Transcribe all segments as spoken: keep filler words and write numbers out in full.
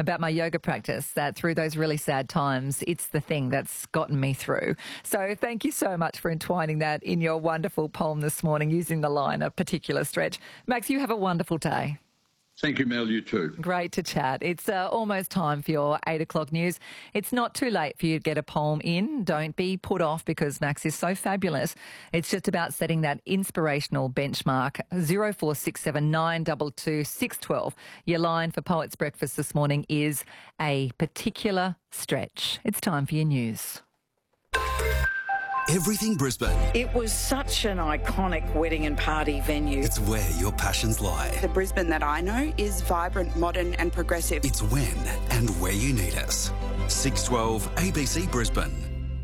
about my yoga practice, that through those really sad times, it's the thing that's gotten me through. So thank you so much for entwining that in your wonderful poem this morning, using the line, a particular stretch. Max, you have a wonderful day. Thank you, Mel. You too. Great to chat. It's uh, almost time for your eight o'clock news. It's not too late for you to get a poem in. Don't be put off because Max is so fabulous. It's just about setting that inspirational benchmark. zero four six seven nine two two six one two. Your line for Poets Breakfast this morning is a particular stretch. It's time for your news. Everything Brisbane. It was such an iconic wedding and party venue. It's where your passions lie. The Brisbane that I know is vibrant, modern and progressive. It's when and where you need us. six twelve A B C Brisbane.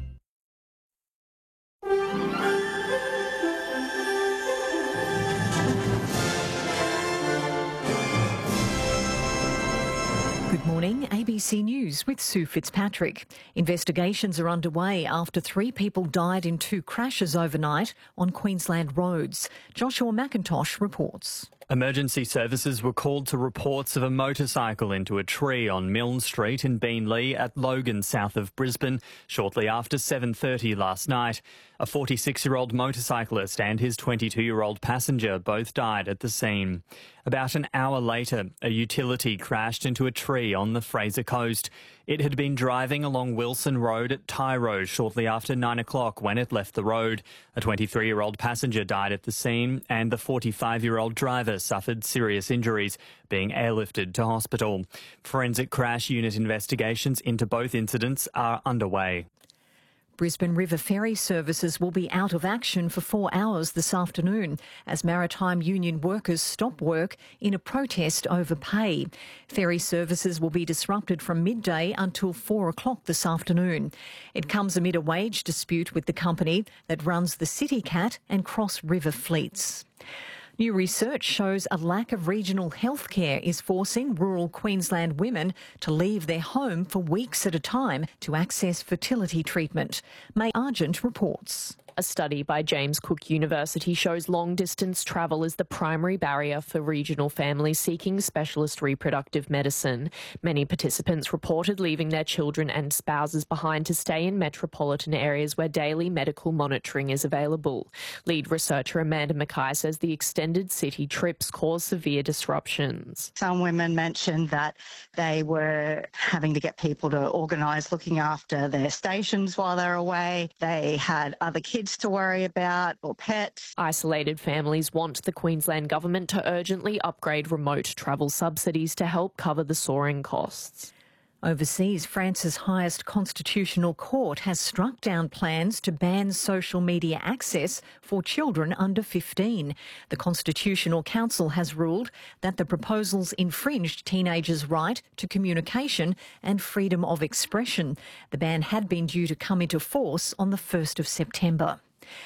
Good morning, A B C News with Sue Fitzpatrick. Investigations are underway after three people died in two crashes overnight on Queensland roads. Joshua McIntosh reports. Emergency services were called to reports of a motorcycle into a tree on Milne Street in Beenleigh at Logan, south of Brisbane, shortly after seven thirty last night. A forty-six-year-old motorcyclist and his twenty-two-year-old passenger both died at the scene. About an hour later, a utility crashed into a tree on the Fraser Coast. It had been driving along Wilson Road at Tyro shortly after nine o'clock when it left the road. A twenty-three-year-old passenger died at the scene and the forty-five-year-old driver suffered serious injuries, being airlifted to hospital. Forensic crash unit investigations into both incidents are underway. Brisbane River ferry services will be out of action for four hours this afternoon as maritime union workers stop work in a protest over pay. Ferry services will be disrupted from midday until four o'clock this afternoon. It comes amid a wage dispute with the company that runs the CityCat and Cross River fleets. New research shows a lack of regional health care is forcing rural Queensland women to leave their home for weeks at a time to access fertility treatment. May Argent reports. A study by James Cook University shows long-distance travel is the primary barrier for regional families seeking specialist reproductive medicine. Many participants reported leaving their children and spouses behind to stay in metropolitan areas where daily medical monitoring is available. Lead researcher Amanda Mackay says the extended city trips cause severe disruptions. Some women mentioned that they were having to get people to organise looking after their stations while they're away. They had other kids to worry about or pets. Isolated families want the Queensland government to urgently upgrade remote travel subsidies to help cover the soaring costs. Overseas, France's highest constitutional court has struck down plans to ban social media access for children under fifteen. The Constitutional Council has ruled that the proposals infringed teenagers' right to communication and freedom of expression. The ban had been due to come into force on the first of September.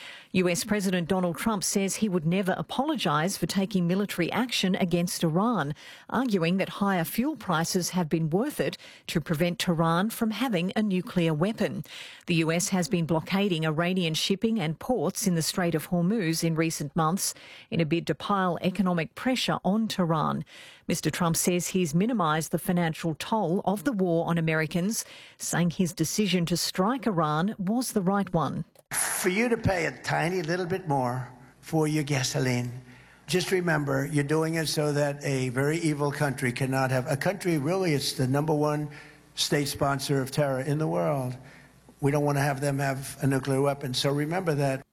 U S President Donald Trump says he would never apologise for taking military action against Iran, arguing that higher fuel prices have been worth it to prevent Tehran from having a nuclear weapon. The U S has been blockading Iranian shipping and ports in the Strait of Hormuz in recent months in a bid to pile economic pressure on Tehran. Mister Trump says he's minimised the financial toll of the war on Americans, saying his decision to strike Iran was the right one. For you to pay a tiny little bit more for your gasoline, just remember you're doing it so that a very evil country cannot have a country. Really, it's the number one state sponsor of terror in the world. We don't want to have them have a nuclear weapon. So remember that.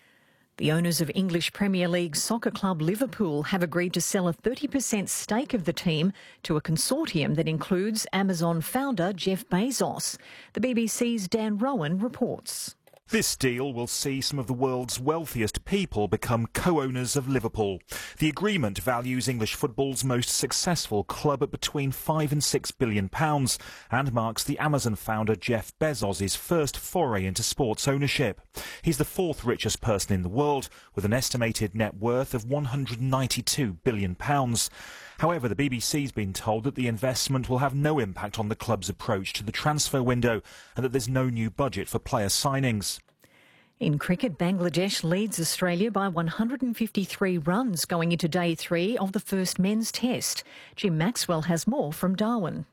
The owners of English Premier League soccer club Liverpool have agreed to sell a thirty percent stake of the team to a consortium that includes Amazon founder Jeff Bezos. The B B C's Dan Rowan reports. This deal will see some of the world's wealthiest people become co-owners of Liverpool. The agreement values English football's most successful club at between five and six billion pounds and marks the Amazon founder Jeff Bezos' first foray into sports ownership. He's the fourth richest person in the world with an estimated net worth of one hundred ninety-two billion pounds. However, the B B C's been told that the investment will have no impact on the club's approach to the transfer window and that there's no new budget for player signings. In cricket, Bangladesh leads Australia by one hundred fifty-three runs going into day three of the first men's test. Jim Maxwell has more from Darwin.